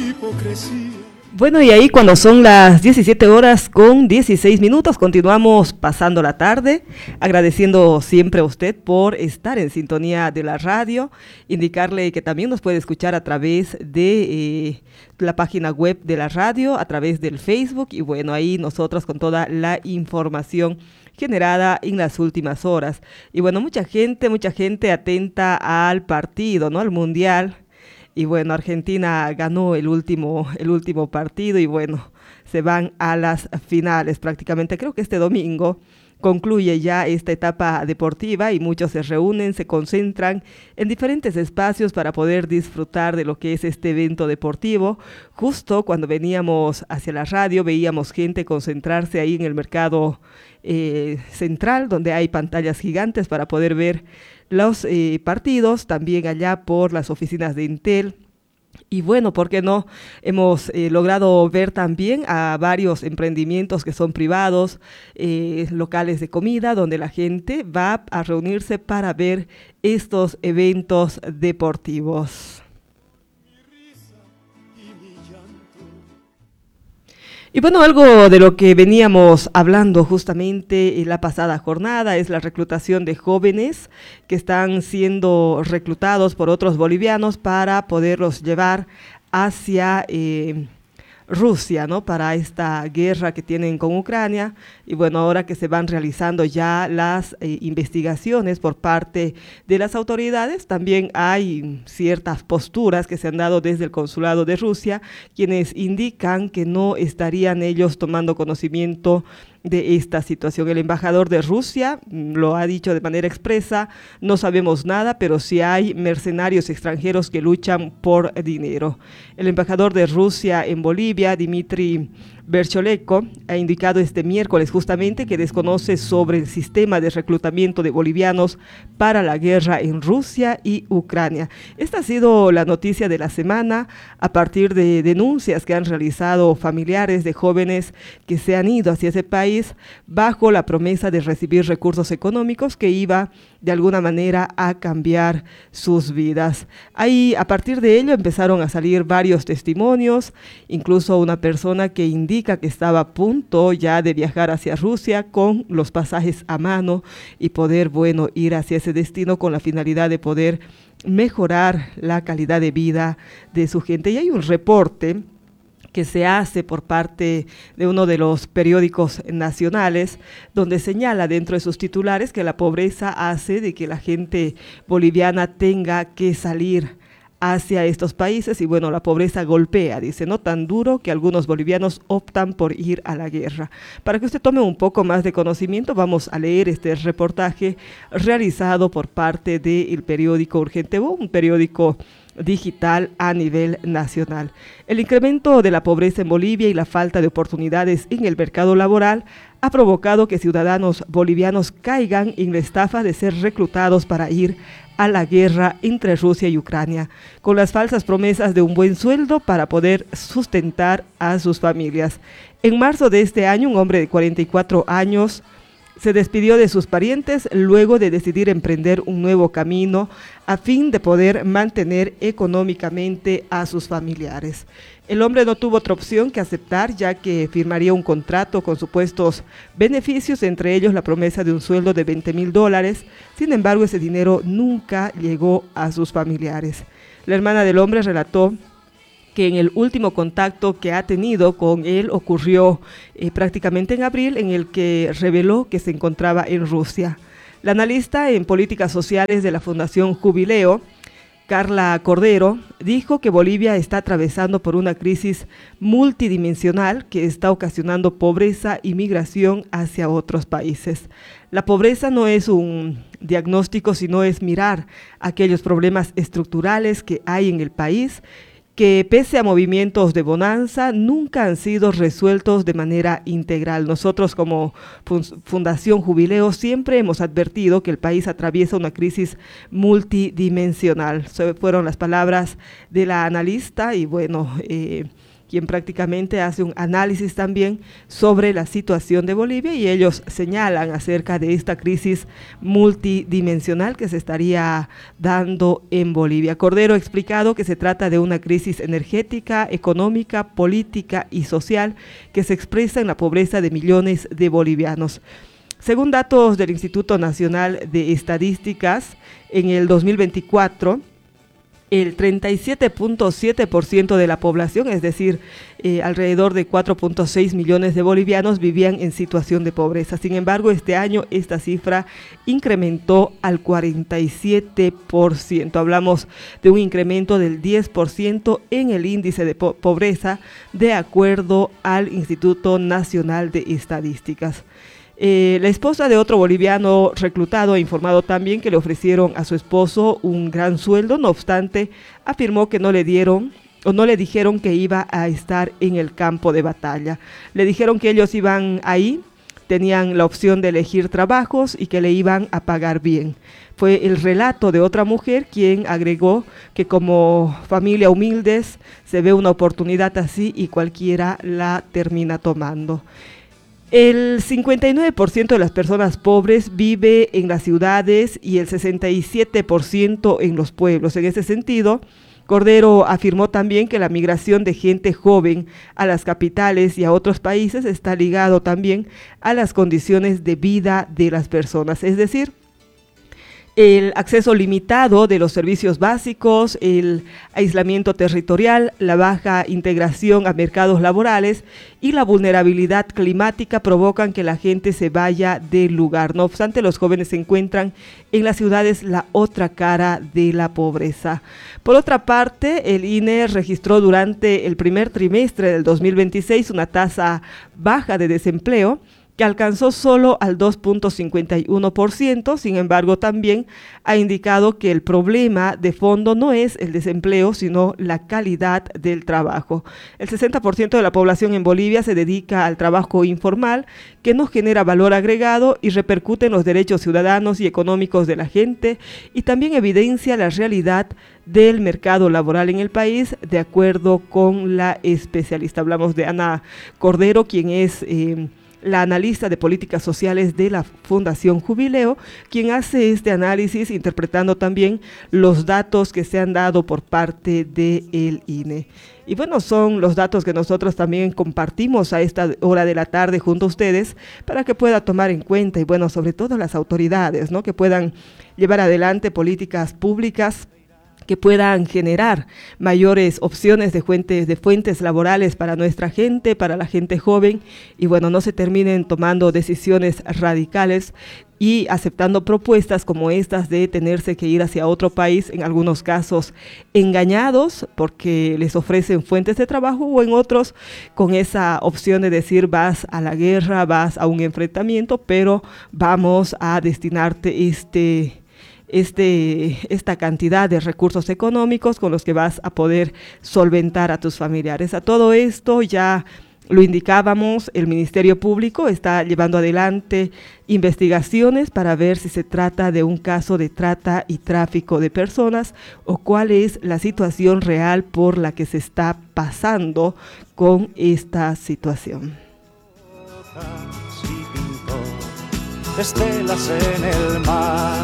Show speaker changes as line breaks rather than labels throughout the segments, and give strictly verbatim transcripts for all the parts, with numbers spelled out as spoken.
hipocresía.
Bueno, y ahí cuando son las diecisiete horas con dieciséis minutos, continuamos pasando la tarde, agradeciendo siempre a usted por estar en sintonía de la radio, indicarle que también nos puede escuchar a través de eh, la página web de la radio, a través del Facebook, y bueno, ahí nosotros con toda la información generada en las últimas horas. Y bueno, mucha gente, mucha gente atenta al partido, ¿no? Al Mundial. Y bueno, Argentina ganó el último, el último partido y bueno, se van a las finales prácticamente. Creo que este domingo concluye ya esta etapa deportiva y muchos se reúnen, se concentran en diferentes espacios para poder disfrutar de lo que es este evento deportivo. Justo cuando veníamos hacia la radio veíamos gente concentrarse ahí en el mercado eh, central, donde hay pantallas gigantes para poder ver los eh, partidos, también allá por las oficinas de Entel. Y bueno, ¿por qué no? Hemos eh, logrado ver también a varios emprendimientos que son privados, eh, locales de comida, donde la gente va a reunirse para ver estos eventos deportivos. Y bueno, algo de lo que veníamos hablando justamente en la pasada jornada es la reclutación de jóvenes que están siendo reclutados por otros bolivianos para poderlos llevar hacia eh, Rusia, ¿no? Para esta guerra que tienen con Ucrania. Y bueno, ahora que se van realizando ya las eh, investigaciones por parte de las autoridades, también hay ciertas posturas que se han dado desde el consulado de Rusia, quienes indican que no estarían ellos tomando conocimiento de esta situación. El embajador de Rusia lo ha dicho de manera expresa: no sabemos nada, pero sí hay mercenarios extranjeros que luchan por dinero. El embajador de Rusia en Bolivia, Dmitry Bercholeko, ha indicado este miércoles justamente que desconoce sobre el sistema de reclutamiento de bolivianos para la guerra en Rusia y Ucrania. Esta ha sido la noticia de la semana a partir de denuncias que han realizado familiares de jóvenes que se han ido hacia ese país bajo la promesa de recibir recursos económicos que iba de alguna manera a cambiar sus vidas. Ahí, a partir de ello, empezaron a salir varios testimonios, incluso una persona que indica que estaba a punto ya de viajar hacia Rusia con los pasajes a mano y poder, bueno, ir hacia ese destino con la finalidad de poder mejorar la calidad de vida de su gente. Y hay un reporte que se hace por parte de uno de los periódicos nacionales, donde señala dentro de sus titulares que la pobreza hace de que la gente boliviana tenga que salir hacia estos países y bueno, la pobreza golpea, dice, no tan duro que algunos bolivianos optan por ir a la guerra. Para que usted tome un poco más de conocimiento, vamos a leer este reportaje realizado por parte del periódico Urgente Voz, un periódico digital a nivel nacional. El incremento de la pobreza en Bolivia y la falta de oportunidades en el mercado laboral ha provocado que ciudadanos bolivianos caigan en la estafa de ser reclutados para ir a la guerra entre Rusia y Ucrania, con las falsas promesas de un buen sueldo para poder sustentar a sus familias. En marzo de este año, un hombre de cuarenta y cuatro años se despidió de sus parientes luego de decidir emprender un nuevo camino a fin de poder mantener económicamente a sus familiares. El hombre no tuvo otra opción que aceptar, ya que firmaría un contrato con supuestos beneficios, entre ellos la promesa de un sueldo de veinte mil dólares. Sin embargo, ese dinero nunca llegó a sus familiares. La hermana del hombre relató que en el último contacto que ha tenido con él ocurrió eh, prácticamente en abril, en el que reveló que se encontraba en Rusia. La analista en políticas sociales de la Fundación Jubileo, Carla Cordero, dijo que Bolivia está atravesando por una crisis multidimensional que está ocasionando pobreza y migración hacia otros países. La pobreza no es un diagnóstico, sino es mirar aquellos problemas estructurales que hay en el país, que pese a movimientos de bonanza, nunca han sido resueltos de manera integral. Nosotros como Fundación Jubileo siempre hemos advertido que el país atraviesa una crisis multidimensional. Fueron las palabras de la analista y bueno, eh, quien prácticamente hace un análisis también sobre la situación de Bolivia, y ellos señalan acerca de esta crisis multidimensional que se estaría dando en Bolivia. Cordero ha explicado que se trata de una crisis energética, económica, política y social que se expresa en la pobreza de millones de bolivianos. Según datos del Instituto Nacional de Estadísticas, en el dos mil veinticuatro, el treinta y siete punto siete por ciento de la población, es decir, eh, alrededor de cuatro punto seis millones de bolivianos, vivían en situación de pobreza. Sin embargo, este año esta cifra incrementó al cuarenta y siete por ciento. Hablamos de un incremento del diez por ciento en el índice de po- pobreza, de acuerdo al Instituto Nacional de Estadísticas. Eh, la esposa de otro boliviano reclutado ha informado también que le ofrecieron a su esposo un gran sueldo. No obstante, afirmó que no le dieron o no le dijeron que iba a estar en el campo de batalla. Le dijeron que ellos iban ahí, tenían la opción de elegir trabajos y que le iban a pagar bien. Fue el relato de otra mujer quien agregó que como familia humildes se ve una oportunidad así y cualquiera la termina tomando. El cincuenta y nueve por ciento de las personas pobres vive en las ciudades y el sesenta y siete por ciento en los pueblos. En ese sentido, Cordero afirmó también que la migración de gente joven a las capitales y a otros países está ligado también a las condiciones de vida de las personas, es decir, el acceso limitado de los servicios básicos, el aislamiento territorial, la baja integración a mercados laborales y la vulnerabilidad climática provocan que la gente se vaya del lugar. No obstante, los jóvenes se encuentran en las ciudades la otra cara de la pobreza. Por otra parte, el I N E registró durante el primer trimestre del dos mil veintiséis una tasa baja de desempleo, que alcanzó solo al dos punto cincuenta y uno por ciento. Sin embargo, también ha indicado que el problema de fondo no es el desempleo, sino la calidad del trabajo. El sesenta por ciento de la población en Bolivia se dedica al trabajo informal, que no genera valor agregado y repercute en los derechos ciudadanos y económicos de la gente, y también evidencia la realidad del mercado laboral en el país, de acuerdo con la especialista. Hablamos de Ana Cordero, quien es Eh, la analista de políticas sociales de la Fundación Jubileo, quien hace este análisis interpretando también los datos que se han dado por parte del I N E. Y bueno, son los datos que nosotros también compartimos a esta hora de la tarde junto a ustedes para que pueda tomar en cuenta, y bueno, sobre todo las autoridades, ¿no?, que puedan llevar adelante políticas públicas que puedan generar mayores opciones de fuentes, de fuentes laborales para nuestra gente, para la gente joven, y bueno, no se terminen tomando decisiones radicales y aceptando propuestas como estas de tenerse que ir hacia otro país, en algunos casos engañados porque les ofrecen fuentes de trabajo, o en otros con esa opción de decir vas a la guerra, vas a un enfrentamiento, pero vamos a destinarte este... Este, esta cantidad de recursos económicos con los que vas a poder solventar a tus familiares. A todo esto, ya lo indicábamos, el Ministerio Público está llevando adelante investigaciones para ver si se trata de un caso de trata y tráfico de personas o cuál es la situación real por la que se está pasando con esta situación.
Estelas en el mar.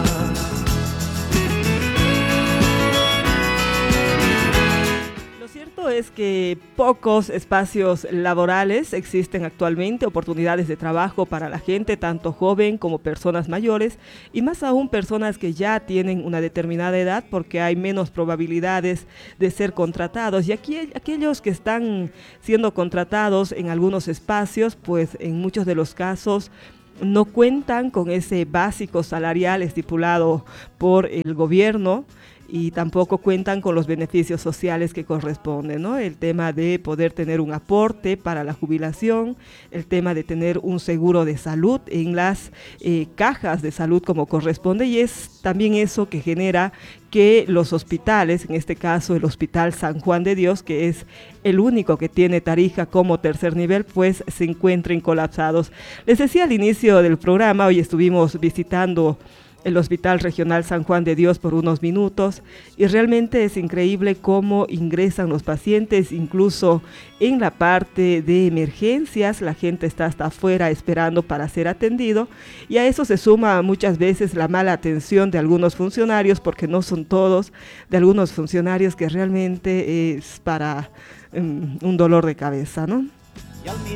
Lo cierto es que pocos espacios laborales existen actualmente, oportunidades de trabajo para la gente, tanto joven como personas mayores, y más aún personas que ya tienen una determinada edad, porque hay menos probabilidades de ser contratados. Y aquí aquellos que están siendo contratados en algunos espacios, pues en muchos de los casos no cuentan con ese básico salarial estipulado por el gobierno, y tampoco cuentan con los beneficios sociales que corresponden, ¿no? El tema de poder tener un aporte para la jubilación, el tema de tener un seguro de salud en las eh, cajas de salud como corresponde, y es también eso que genera que los hospitales, en este caso el Hospital San Juan de Dios, que es el único que tiene Tarija como tercer nivel, pues se encuentren colapsados. Les decía al inicio del programa, hoy estuvimos visitando el Hospital Regional San Juan de Dios por unos minutos y realmente es increíble cómo ingresan los pacientes, incluso en la parte de emergencias, la gente está hasta afuera esperando para ser atendido y a eso se suma muchas veces la mala atención de algunos funcionarios, porque no son todos, de algunos funcionarios que realmente es para um, un dolor de cabeza, ¿no?